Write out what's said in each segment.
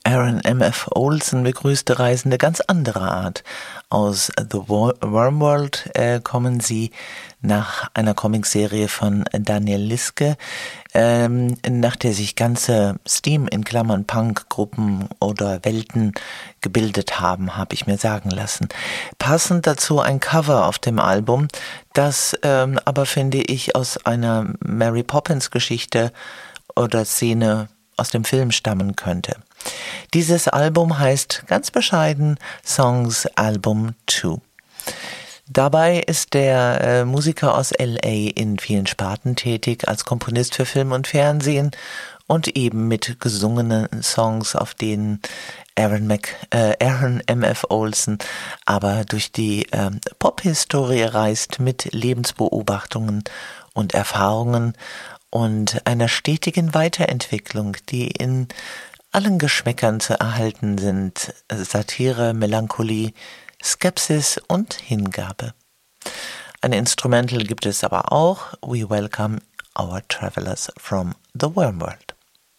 Aaron M.F. Olson begrüßte Reisende ganz anderer Art. Aus The Wormworld kommen sie nach einer Comicserie von Daniel Liske, nach der sich ganze Steam in Klammern Punk-Gruppen oder Welten gebildet haben, habe ich mir sagen lassen. Passend dazu ein Cover auf dem Album, das aber, finde ich, aus einer Mary Poppins-Geschichte oder Szene aus dem Film stammen könnte. Dieses Album heißt ganz bescheiden Songs Album 2. Dabei ist der Musiker aus L.A. in vielen Sparten tätig, als Komponist für Film und Fernsehen und eben mit gesungenen Songs, auf denen Aaron M.F. Olson aber durch die Pop-Historie reist mit Lebensbeobachtungen und Erfahrungen und einer stetigen Weiterentwicklung, die in allen Geschmäckern zu erhalten sind: Satire, Melancholie, Skepsis und Hingabe. Ein Instrumental gibt es aber auch: We Welcome Our Travelers from the Wormworld.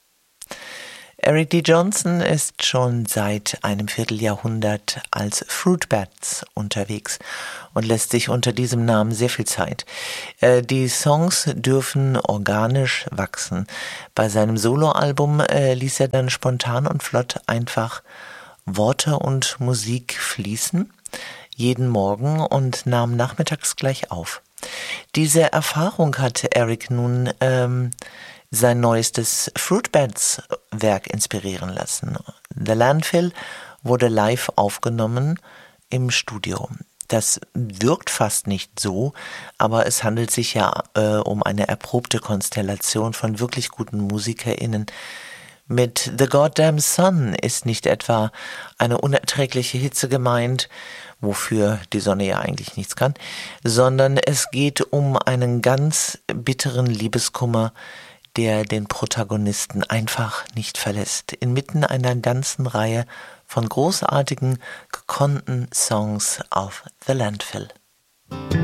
Eric D. Johnson ist schon seit einem Vierteljahrhundert als Fruitbats unterwegs und lässt sich unter diesem Namen sehr viel Zeit. Die Songs dürfen organisch wachsen. Bei seinem Soloalbum ließ er dann spontan und flott einfach Worte und Musik fließen, jeden Morgen, und nahm nachmittags gleich auf. Diese Erfahrung hat Eric nun sein neuestes Fruitbats-Werk inspirieren lassen. The Landfill wurde live aufgenommen im Studio. Das wirkt fast nicht so, aber es handelt sich ja um eine erprobte Konstellation von wirklich guten MusikerInnen. Mit The Goddamn Sun ist nicht etwa eine unerträgliche Hitze gemeint, wofür die Sonne ja eigentlich nichts kann, sondern es geht um einen ganz bitteren Liebeskummer, der den Protagonisten einfach nicht verlässt. Inmitten einer ganzen Reihe von großartigen, gekonnten Songs auf The Landfill.